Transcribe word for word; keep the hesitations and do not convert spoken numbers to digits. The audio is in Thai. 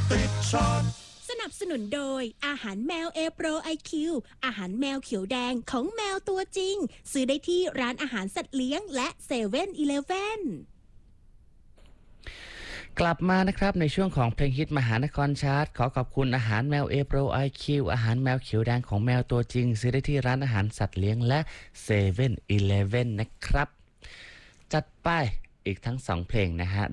ติดช็อตสนับสนุนโดยอาหารแมวเอโปรไอคิวอาหารแมวเขียวแดงของแมวตัวจริงซื้อได้ที่ร้านอาหารสัตว์เลี้ยงและเซเว่นอีเลฟเว่นกลับมานะครับในช่วงของเพลงฮิตมหานครชาร์ตขอขอบคุณอาหารแมวเอโปรไอคิวอาหารแมวเขียวแดงของแมวตัวจริงซื้อได้ที่ร้านอาหารสัตว์เลี้ยงและเซเว่นอีเลฟเว่นนะครับจัดไปอีกทั้งสองเพลงนะฮะ